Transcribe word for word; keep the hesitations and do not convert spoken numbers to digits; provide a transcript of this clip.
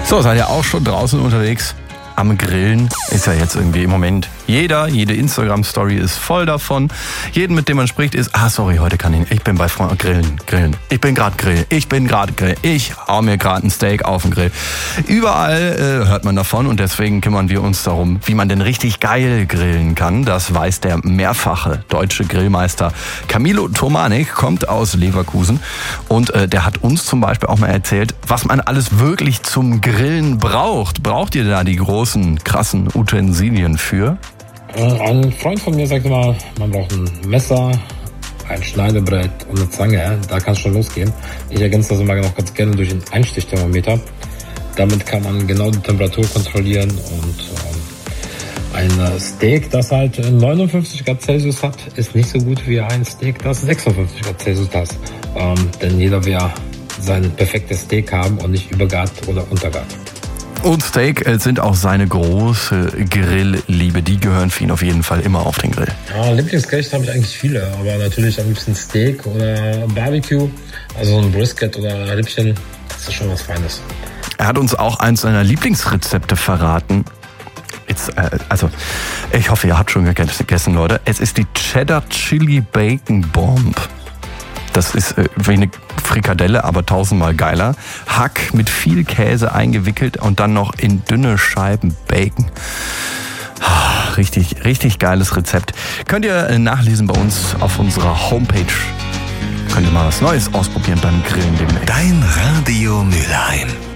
So, seid ihr auch schon draußen unterwegs? Am Grillen ist ja jetzt irgendwie im Moment jeder, jede Instagram-Story ist voll davon. Jeden, mit dem man spricht, ist, ah sorry, heute kann ich nicht, ich bin bei Freunden, grillen, grillen. Ich bin gerade grillen, ich bin gerade grillen, ich hau mir gerade ein Steak auf den Grill. Überall äh, hört man davon und deswegen kümmern wir uns darum, wie man denn richtig geil grillen kann. Das weiß der mehrfache deutsche Grillmeister Camilo Tomanik, kommt aus Leverkusen und äh, der hat uns zum Beispiel auch mal erzählt, was man alles wirklich zum Grillen braucht. Braucht ihr da die großen, krassen Utensilien für? Ein Freund von mir sagt immer, man braucht ein Messer, ein Schneidebrett und eine Zange. Da kann es schon losgehen. Ich ergänze das immer noch ganz gerne durch einen Einstichthermometer. Damit kann man genau die Temperatur kontrollieren und ähm, ein Steak, das halt neunundfünfzig Grad Celsius hat, ist nicht so gut wie ein Steak, das sechsundfünfzig Grad Celsius hat. Ähm, denn jeder will sein perfektes Steak haben und nicht übergart oder untergart. Und Steak sind auch seine große Grillliebe. Die gehören für ihn auf jeden Fall immer auf den Grill. Ja, Lieblingsgericht habe ich eigentlich viele, aber natürlich am liebsten Steak oder Barbecue. Also so ein Brisket oder Rippchen, das ist schon was Feines. Er hat uns auch eins seiner Lieblingsrezepte verraten. Jetzt, äh, also, ich hoffe, ihr habt schon gegessen, Leute. Es ist die Cheddar Chili Bacon Bomb. Das ist äh, wie eine Frikadelle, aber tausendmal geiler. Hack mit viel Käse eingewickelt und dann noch in dünne Scheiben Bacon. Ah, richtig, richtig geiles Rezept. Könnt ihr nachlesen bei uns auf unserer Homepage. Könnt ihr mal was Neues ausprobieren beim Grillen demnächst. Dein Radio Mülheim.